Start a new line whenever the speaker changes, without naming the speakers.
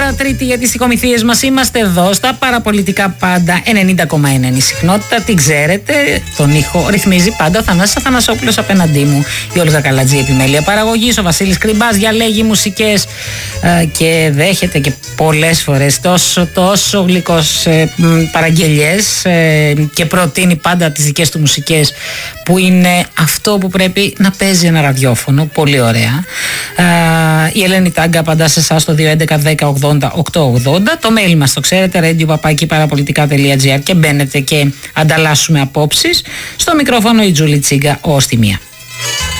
Τρίτη για τις οικομηθείες μας. Είμαστε εδώ στα παραπολιτικά πάντα. 90,1 είναι η συχνότητα. Την ξέρετε. Τον ήχο ρυθμίζει πάντα ο Θανάσης Αθανασόπουλος απέναντί μου. Η Όλγα Καλατζή επιμέλεια παραγωγής. Ο Βασίλης Κρυμπάς διαλέγει μουσικές και δέχεται και πολλές φορές τόσο γλυκός παραγγελιές και προτείνει πάντα τις δικές του μουσικές, που είναι αυτό που πρέπει να παίζει ένα ραδιόφωνο. Πολύ ωραία. Η Ελένη Τάγκα απαντά σε εσάς στο 211 10 80 880. Το mail μας το ξέρετε, radio@parapolitica.gr, και μπαίνετε και ανταλλάσσουμε απόψεις. Στο μικρόφωνο η Τζούλη Τσίγκα ως τη μία.